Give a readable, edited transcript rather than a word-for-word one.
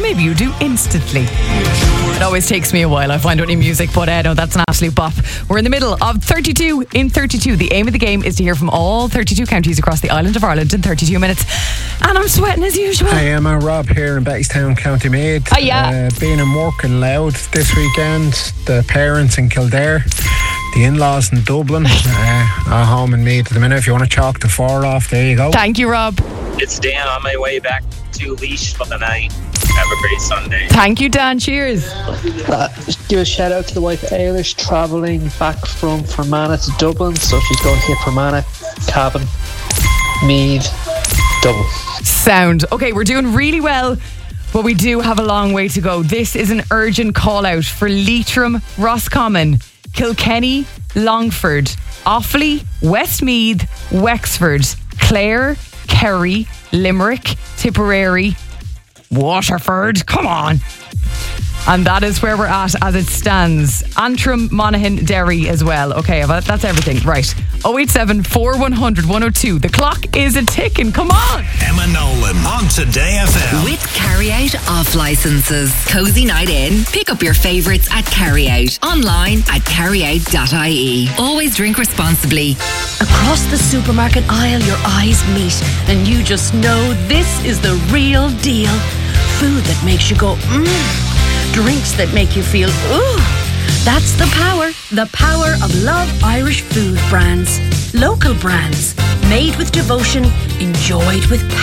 maybe you do instantly. It always takes me a while. I find only music, but no, that's an absolute bop. We're in the middle of 32 in 32. The aim of the game is to hear from all 32 counties across the island of Ireland in 32 minutes. And I'm sweating as usual. Hi, I'm Rob here in Bettstown, County Meath. Being in working loud this weekend. The parents in Kildare, the in-laws in Dublin, are home in Meath at the minute. If you want to chalk the 4 off, there you go. Thank you, Rob. It's Dan on my way back to Laois for the night. Have a great Sunday. Thank you, Dan. Cheers. Just give a shout out to the wife Eilish, travelling back from Fermanagh to Dublin. So she's going to hit Fermanagh, Cavan, Meath, Dublin. Sound. Okay, we're doing really well, but we do have a long way to go. This is an urgent call out for Leitrim, Roscommon, Kilkenny, Longford, Offaly, Westmeath, Wexford, Clare, Kerry, Limerick, Tipperary, Waterford, come on. And that is where we're at as it stands. Antrim, Monaghan, Derry as well. Okay, that's everything. Right. 087 4100 102. The clock is a ticking. Come on. Emma Nolan on Today FM. With Carry Out off licenses. Cozy night in. Pick up your favourites at Carry Out. Online at carryout.ie. Always drink responsibly. Across the supermarket aisle, your eyes meet, and you just know this is the real deal. Food that makes you go, Drinks that make you feel, ooh. That's the power of Love Irish food brands. Local brands, made with devotion, enjoyed with